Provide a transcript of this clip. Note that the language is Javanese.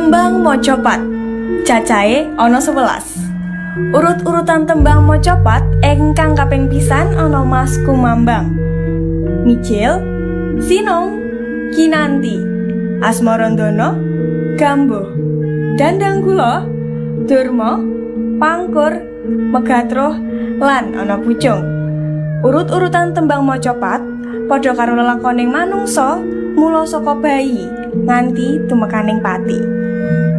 Tembang mocopat cacahe ana 11. Urut-urutan tembang mocopat ingkang kaping pisan ana Mas Kumambang, Mijil, Sinong, Kinanti, Asmarandana, Gambuh, Dandanggula, Durma, Pangkur, Megatruh lan ana Pucung. Urut-urutan tembang mocopat padha karo lelakoning manungsa mula saka bayi nganti tumekaning pati.